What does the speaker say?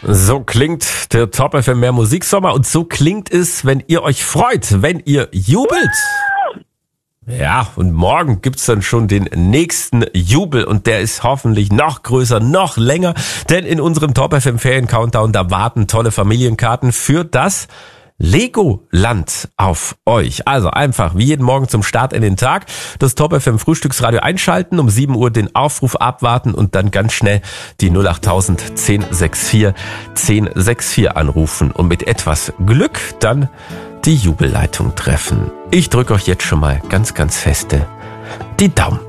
So klingt der Top FM Mehr Musiksommer und so klingt es, wenn ihr euch freut, wenn ihr jubelt. Ja, und morgen gibt's dann schon den nächsten Jubel und der ist hoffentlich noch größer, noch länger, denn in unserem Top FM Ferien Countdown, da warten tolle Familienkarten für das Legoland auf euch. Also einfach wie jeden Morgen zum Start in den Tag das Top FM Frühstücksradio einschalten, um 7 Uhr den Aufruf abwarten und dann ganz schnell die 08000 1064 1064 anrufen und mit etwas Glück dann die Jubelleitung treffen. Ich drücke euch jetzt schon mal ganz, ganz feste die Daumen.